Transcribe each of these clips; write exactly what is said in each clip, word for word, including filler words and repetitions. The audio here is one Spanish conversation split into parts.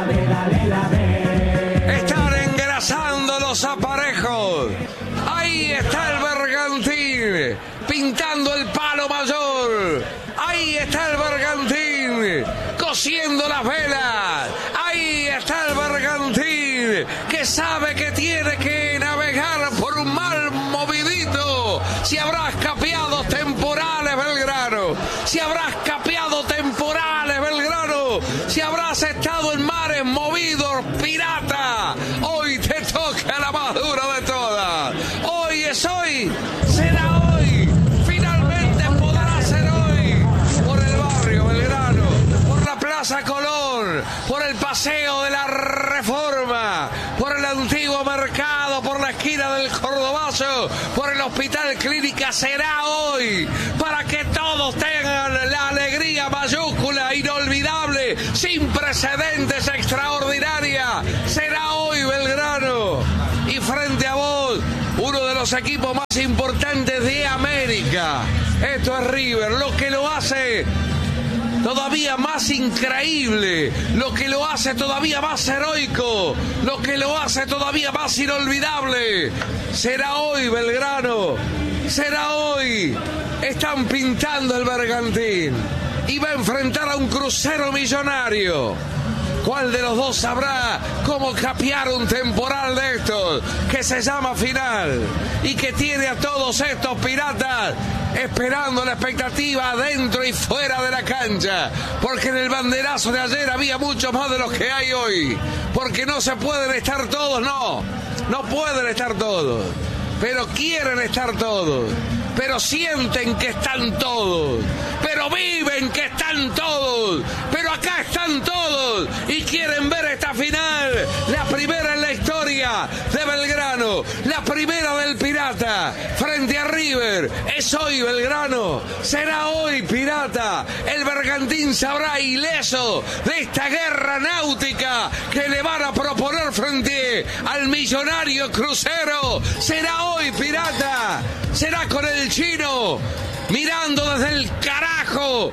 Están engrasando los aparejos. Ahí está el Bergantín, pintando el palo mayor. Ahí está el Bergantín, cosiendo las velas. Ahí está el Bergantín, que sabe que tiene que navegar por un mar movidito. Si habrá escapeados temporales, Belgrano. Si habrá escapeados temporales, Belgrano. Si habrás estado en mares movidos, pirata. Hoy te toca la más dura de todas. Hoy es hoy, será hoy. Finalmente podrá ser hoy. Por el barrio Belgrano, por la Plaza Colón, por el Paseo de la Reforma, por el antiguo mercado, por la esquina del Cordobazo, por el Hospital Clínica. Será hoy para que todos tengan la alegría mayúscula, inolvidable, sin precedentes, extraordinaria. Será hoy, Belgrano. Y frente a vos, uno de los equipos más importantes de América. Esto es River, lo que lo hace todavía más increíble, lo que lo hace todavía más heroico, lo que lo hace todavía más inolvidable. Será hoy, Belgrano, será hoy. Están pintando el Bergantín y va a enfrentar a un Crucero Millonario. ¿Cuál de los dos sabrá cómo capear un temporal de estos que se llama final y que tiene a todos estos piratas esperando la expectativa dentro y fuera de la cancha? Porque en el banderazo de ayer había muchos más de los que hay hoy. Porque no se pueden estar todos, no. No pueden estar todos. Pero quieren estar todos. Pero sienten que están todos. Pero viven que están todos. Pero acá están todos. Y quieren ver esta final. La primera en la historia de Belgrano. La primera del Pirata. Frente a River. Es hoy, Belgrano. Será hoy, Pirata. El Bergantín sabrá ileso de esta guerra náutica que le van a proponer frente al millonario Crucero. Será hoy, Pirata. Será con el Chino, mirando desde el carajo,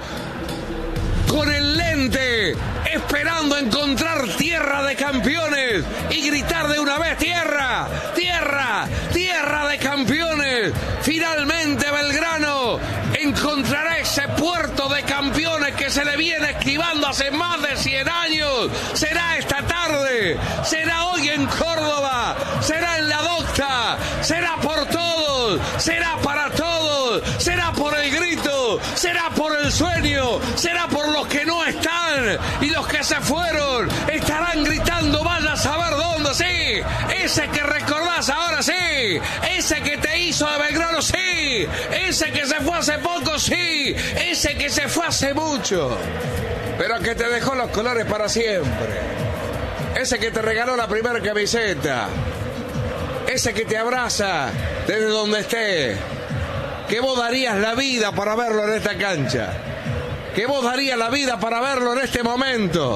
con el lente, esperando encontrar tierra de campeones y gritar de una vez: tierra, tierra, tierra de campeones. Finalmente Belgrano encontrará ese puerto de campeones que se le viene esquivando hace más de cien años. Será esta tarde, será hoy en Córdoba, será en la Docta, será por todos, será para todos, será por el grito, será por el sueño, será por los que no están, y los que se fueron estarán gritando: vaya a saber dónde. Sí, ese que recordás ahora, sí, ese que te hizo de Belgrano, sí, ese que se fue hace poco, sí, ese que se fue hace mucho, pero que te dejó los colores para siempre, ese que te regaló la primera camiseta, ese que te abraza desde donde esté, que vos darías la vida para verlo en esta cancha, que vos darías la vida para verlo en este momento,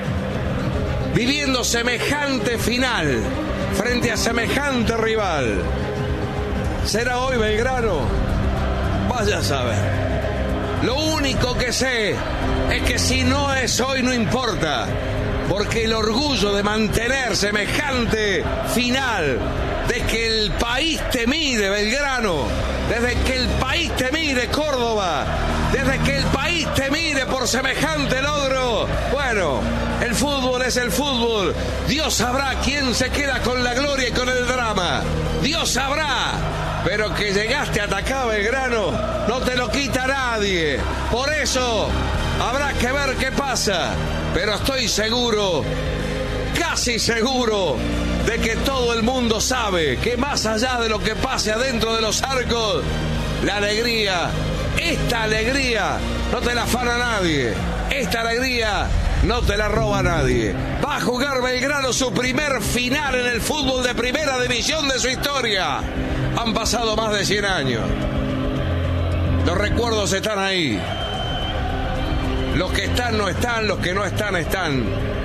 viviendo semejante final frente a semejante rival. ¿Será hoy, Belgrano? Vaya a saber. Lo único que sé es que si no es hoy no importa, porque el orgullo de mantener semejante final, de que el país te mire, Belgrano, desde que el país te mire, Córdoba, desde que el país te mire por semejante logro, bueno, el fútbol es el fútbol. Dios sabrá quién se queda con la gloria y con el drama. Dios sabrá. Pero que llegaste hasta acá, Belgrano, no te lo quita nadie. Por eso habrá que ver qué pasa. Pero estoy seguro, casi seguro, de que todo el mundo sabe que más allá de lo que pase adentro de los arcos, la alegría, esta alegría, no te la afana nadie. Esta alegría no te la roba nadie. Va a jugar Belgrano su primer final en el fútbol de primera división de su historia. Han pasado más de cien años. Los recuerdos están ahí. Los que están no están, los que no están están.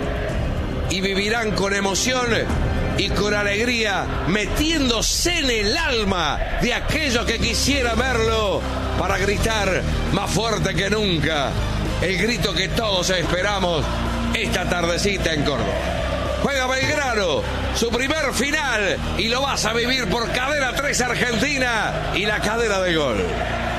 Y vivirán con emoción y con alegría, metiéndose en el alma de aquellos que quisieran verlo, para gritar más fuerte que nunca el grito que todos esperamos esta tardecita en Córdoba. Juega Belgrano, su primer final, y lo vas a vivir por Cadena tres Argentina y la cadena de Gol.